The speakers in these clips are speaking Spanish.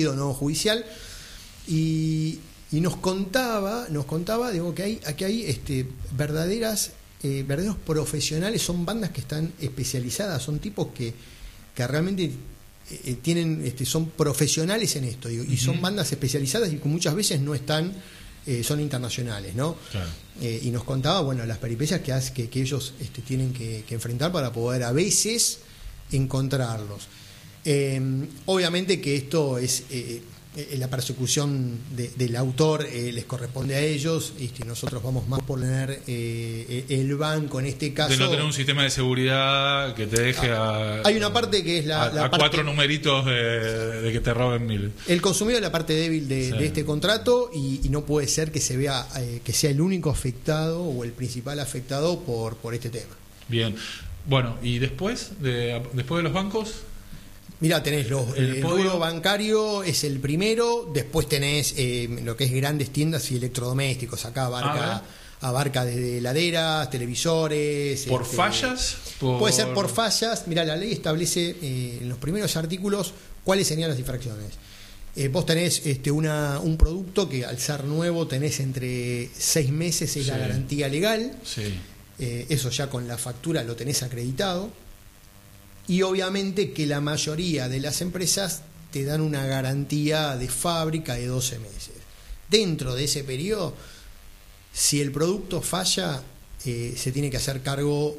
no judicial, y nos contaba, digo, que hay verdaderos profesionales, son bandas que están especializadas, son tipos que realmente tienen, son profesionales en esto, digo, y son bandas especializadas y que muchas veces no están, son internacionales, ¿no? Claro. Y nos contaba, bueno, las peripecias que ellos tienen que enfrentar para poder a veces encontrarlos. Obviamente que esto es la persecución del autor, les corresponde a ellos, y nosotros vamos más por tener el banco en este caso. De no tener un sistema de seguridad que te deje hay una parte que es la parte, 4 numeritos de que te roben 1000. El consumidor es la parte débil de este contrato, y no puede ser que se vea que sea el único afectado o el principal afectado por este tema. Bien. Bueno, y después de los bancos, mirá, tenés el rubro bancario es el primero, después tenés lo que es grandes tiendas y electrodomésticos. Acá abarca desde heladeras, televisores. ¿Por fallas? Puede ser por fallas. Mirá, la ley establece en los primeros artículos cuáles serían las infracciones. Vos tenés un producto que al ser nuevo tenés entre 6 meses, es la garantía legal. Sí. Eso ya con la factura lo tenés acreditado. Y obviamente que la mayoría de las empresas te dan una garantía de fábrica de 12 meses. Dentro de ese periodo, si el producto falla, se tiene que hacer cargo,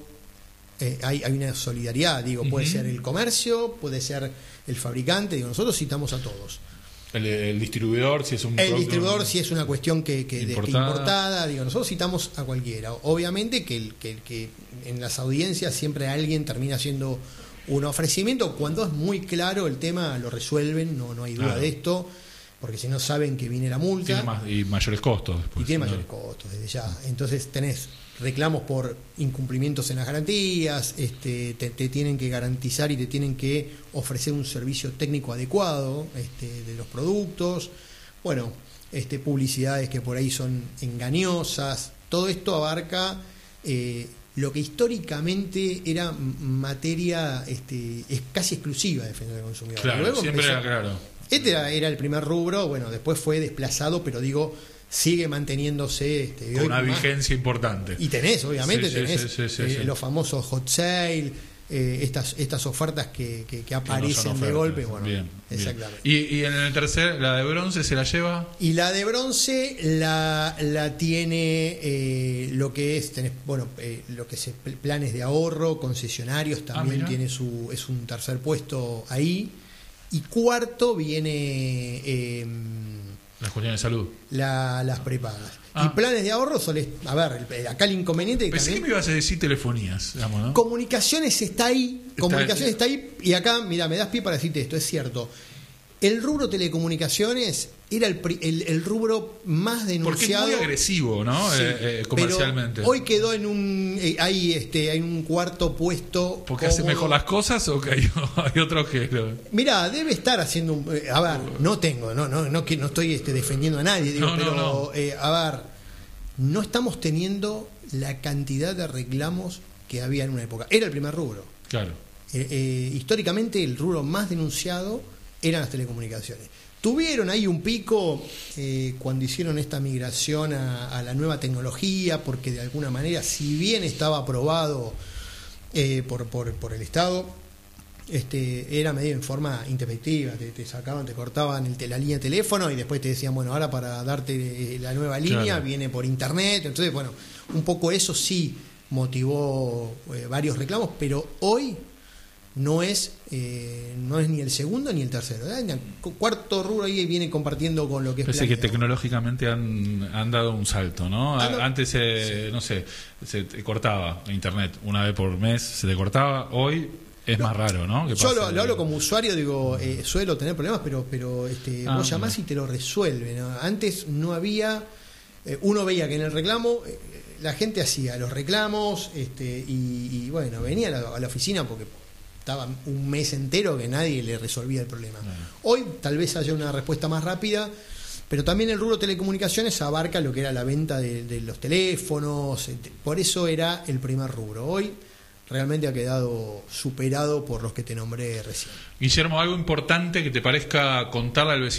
hay una solidaridad, digo, puede ser el comercio, puede ser el fabricante, digo, nosotros citamos a todos. El distribuidor, si es un producto distribuidor, si es una cuestión que importada, digo, nosotros citamos a cualquiera. Obviamente que en las audiencias siempre alguien termina haciendo un ofrecimiento. Cuando es muy claro el tema, lo resuelven, no hay duda de esto, porque si no saben que viene la multa. Y mayores costos. Después, y tiene mayores costos desde ya. Entonces tenés reclamos por incumplimientos en las garantías, te tienen que garantizar y te tienen que ofrecer un servicio técnico adecuado de los productos. Bueno, publicidades que por ahí son engañosas. Todo esto abarca lo que históricamente era materia es casi exclusiva de defensa del consumidor. Claro, luego siempre era claro. Era el primer rubro, bueno, después fue desplazado, pero digo, sigue manteniéndose con una vigencia importante. Y tenés, obviamente, los famosos hot sale, estas ofertas que aparecen de golpe. Bueno, bien, exactamente. Bien. Y en el tercer, la de bronce se la lleva. Y la de bronce la tiene lo que es, tenés, bueno, lo que es planes de ahorro, concesionarios también tiene es un tercer puesto ahí. Y cuarto viene las cuestiones de salud, las prepagas. Y planes de ahorro a ver, acá el inconveniente. Pensé que me ibas a decir telefonías, digamos, ¿no? Comunicaciones está ahí, está ahí, y acá, mira, me das pie para decirte esto, es cierto. El rubro telecomunicaciones era el rubro más denunciado. Porque es muy agresivo, ¿no? Sí, comercialmente. Pero hoy quedó en hay un cuarto puesto. ¿Porque hace mejor las cosas o que hay otros que Mirá, debe estar haciendo a ver, no estoy defendiendo a nadie, digo, a ver, no estamos teniendo la cantidad de reclamos que había en una época. Era el primer rubro. Claro. Históricamente el rubro más denunciado eran las telecomunicaciones. Tuvieron ahí un pico cuando hicieron esta migración a la nueva tecnología, porque de alguna manera, si bien estaba aprobado por el Estado, era medio en forma intempestiva. Te cortaban la línea de teléfono y después te decían, bueno, ahora para darte la nueva línea viene por internet. Entonces, bueno, un poco eso sí motivó varios reclamos, pero hoy no es ni el segundo ni el tercero. El cuarto rubro ahí viene compartiendo con lo que es. Parece que tecnológicamente han dado un salto, ¿no? Antes, no sé, se te cortaba internet una vez por mes, se te cortaba. Hoy es más raro, ¿no? Yo lo hablo como usuario, digo, suelo tener problemas, pero vos llamás y te lo resuelven, ¿no? Antes no había. Uno veía que en el reclamo la gente hacía los reclamos y bueno, venía a la oficina porque estaba un mes entero que nadie le resolvía el problema. Hoy tal vez haya una respuesta más rápida, pero también el rubro telecomunicaciones abarca lo que era la venta de los teléfonos, por eso era el primer rubro. Hoy realmente ha quedado superado por los que te nombré recién. Guillermo, algo importante que te parezca contarle al vecino.